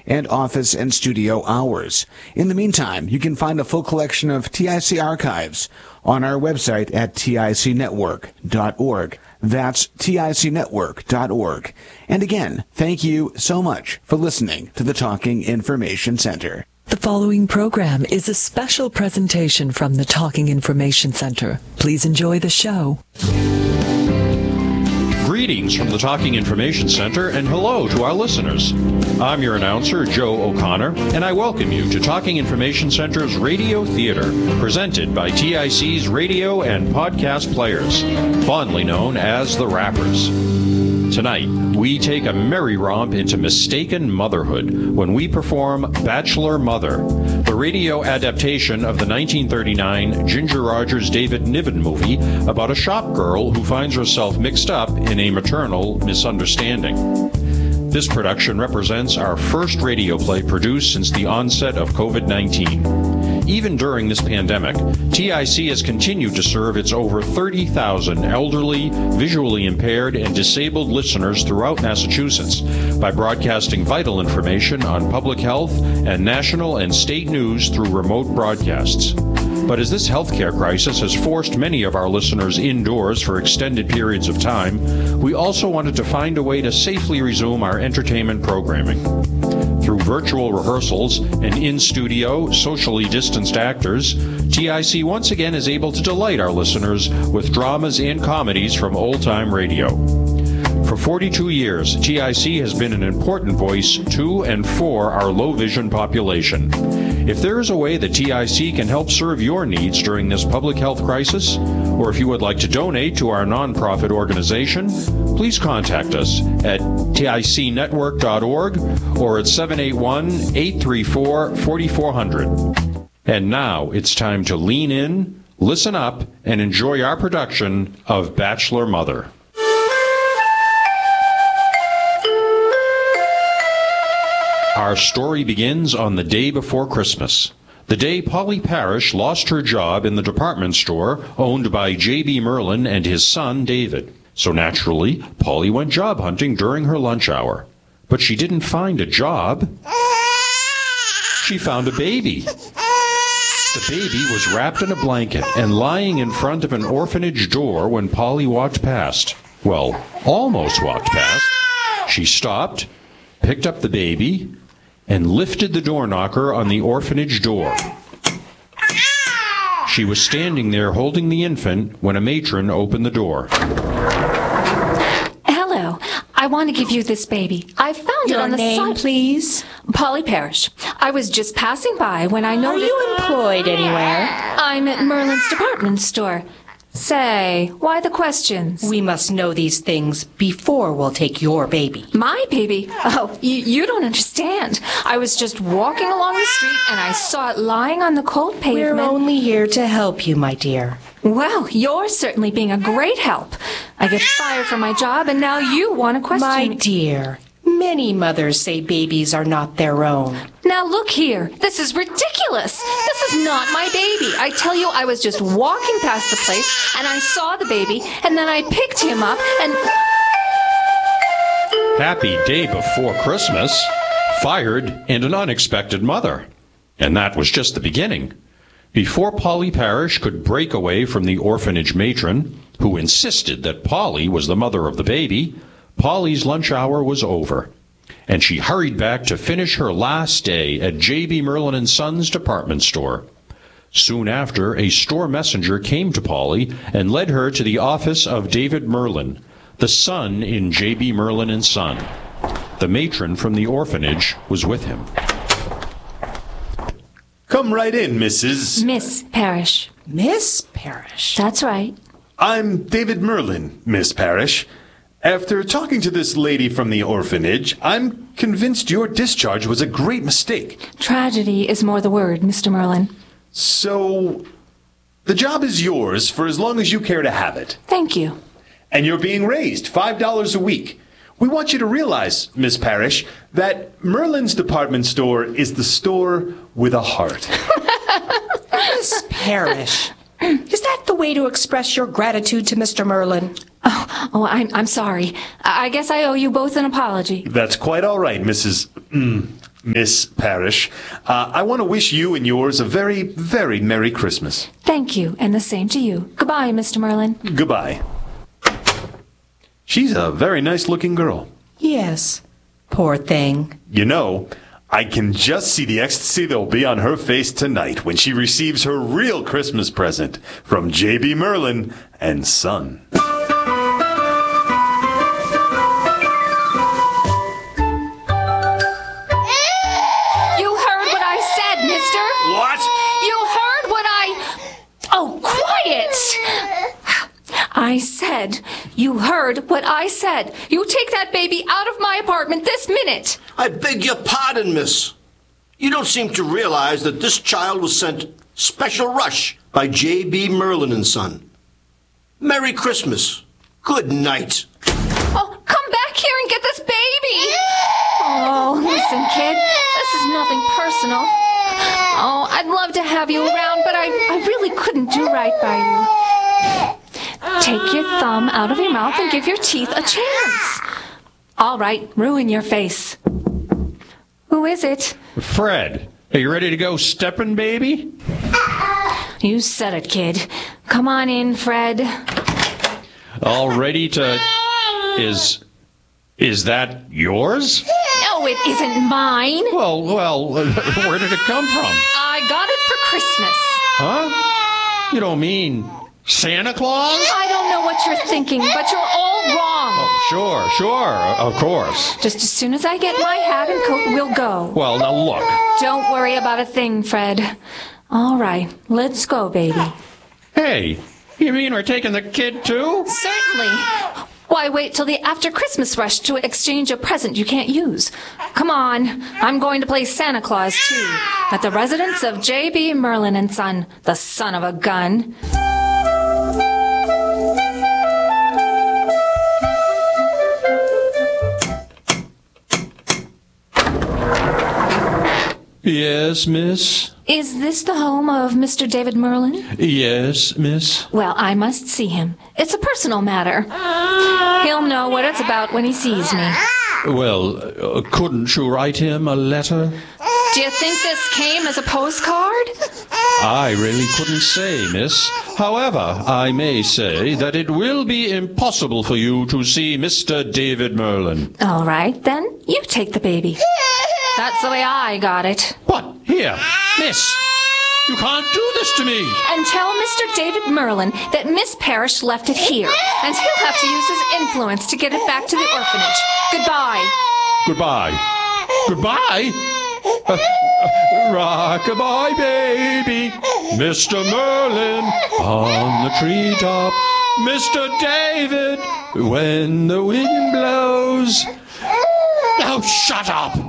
and office and studio hours. In the meantime, you can find a full collection of TIC archives on our website at ticnetwork.org. That's ticnetwork.org. And again, thank you so much for listening to the Talking Information Center. The following program is a special presentation from the Talking Information Center. Please enjoy the show. Greetings from the Talking Information Center, and hello to our listeners. I'm your announcer, Joe O'Connor, and I welcome you to Talking Information Center's Radio Theater, presented by TIC's radio and podcast players, fondly known as the Rappers. Tonight, we take a merry romp into mistaken motherhood when we perform Bachelor Mother, the radio adaptation of the 1939 Ginger Rogers David Niven movie about a shop girl who finds herself mixed up in a maternal misunderstanding. This production represents our first radio play produced since the onset of COVID-19. Even during this pandemic, TIC has continued to serve its over 30,000 elderly, visually impaired, and disabled listeners throughout Massachusetts by broadcasting vital information on public health and national and state news through remote broadcasts. But as this healthcare crisis has forced many of our listeners indoors for extended periods of time, we also wanted to find a way to safely resume our entertainment programming. Through virtual rehearsals and in-studio, socially distanced actors, TIC once again is able to delight our listeners with dramas and comedies from old-time radio. For 42 years, TIC has been an important voice to and for our low-vision population. If there is a way that TIC can help serve your needs during this public health crisis, or if you would like to donate to our nonprofit organization, please contact us at ticnetwork.org or at 781-834-4400. And now it's time to lean in, listen up, and enjoy our production of Bachelor Mother. Our story begins on the day before Christmas, the day Polly Parrish lost her job in the department store owned by J.B. Merlin and his son, David. So naturally, Polly went job hunting during her lunch hour. But she didn't find a job. She found a baby. The baby was wrapped in a blanket and lying in front of an orphanage door when Polly walked past. Well, almost walked past. She stopped, picked up the baby, and lifted the door knocker on the orphanage door. She was standing there holding the infant when a matron opened the door. Hello. I want to give you this baby. I found it on the side. Your name, please? Polly Parrish. I was just passing by when I noticed... Are you employed anywhere? I'm at Merlin's department store. Say, why the questions? We must know these things before we'll take your baby. My baby? Oh, you don't understand. I was just walking along the street and I saw it lying on the cold pavement. We're only here to help you, my dear. Well, you're certainly being a great help. I get fired from my job and now you want to question My me. dear, many mothers say babies are not their own. Now look here. This is ridiculous. This is not my baby. I tell you, I was just walking past the place and I saw the baby and then I picked him up and... Happy day before Christmas. Fired and an unexpected mother. And that was just the beginning. Before Polly Parrish could break away from the orphanage matron, who insisted that Polly was the mother of the baby, Polly's lunch hour was over, and she hurried back to finish her last day at J.B. Merlin & Sons department store. Soon after, a store messenger came to Polly and led her to the office of David Merlin, the son in J.B. Merlin & Son. The matron from the orphanage was with him. Come right in, Mrs. Miss Parrish. Miss Parrish? That's right. I'm David Merlin, Miss Parrish. After talking to this lady from the orphanage, I'm convinced your discharge was a great mistake. Tragedy is more the word, Mr. Merlin. So, the job is yours for as long as you care to have it. Thank you. And you're being raised $5 a week. We want you to realize, Miss Parrish, that Merlin's department store is the store with a heart. Miss Parrish, is that the way to express your gratitude to Mr. Merlin? I'm sorry. I guess I owe you both an apology. That's quite all right, Mrs. Miss Parrish. I want to wish you and yours a very, very Merry Christmas. Thank you, and the same to you. Goodbye, Mr. Merlin. Goodbye. She's a very nice-looking girl. Yes. Poor thing. You know, I can just see the ecstasy that'll be on her face tonight when she receives her real Christmas present from J.B. Merlin and Son. I said, you heard what I said. You take that baby out of my apartment this minute. I beg your pardon, miss. You don't seem to realize that this child was sent special rush by J.B. Merlin and Son. Merry Christmas. Good night. Oh, come back here and get this baby. Oh, listen, kid. This is nothing personal. Oh, I'd love to have you around, but I really couldn't do right by you. Take your thumb out of your mouth and give your teeth a chance. All right, ruin your face. Who is it? Fred, are you ready to go steppin', baby? You said it, kid. Come on in, Fred. All ready to... Is that yours? No, it isn't mine. Well, where did it come from? I got it for Christmas. Huh? You don't mean Santa Claus? I don't know what you're thinking, but you're all wrong. Oh, sure, of course. Just as soon as I get my hat and coat, we'll go. Well, now look. Don't worry about a thing, Fred. All right, let's go, baby. Hey, you mean we're taking the kid too? Certainly. Why wait till the after Christmas rush to exchange a present you can't use? Come on, I'm going to play Santa Claus too, at the residence of J.B. Merlin and Son, the son of a gun. Yes, miss? Is this the home of Mr. David Merlin? Yes, miss. Well, I must see him. It's a personal matter. He'll know what it's about when he sees me. Well, couldn't you write him a letter? Do you think this came as a postcard? I really couldn't say, miss. However, I may say that it will be impossible for you to see Mr. David Merlin. All right, then. You take the baby. That's the way I got it. What? Here, miss. You can't do this to me. And tell Mr. David Merlin that Miss Parrish left it here, and he'll have to use his influence to get it back to the orphanage. Goodbye. Goodbye. Goodbye? Rock-a-bye, baby. Mr. Merlin on the treetop. Mr. David, when the wind blows. Now shut up.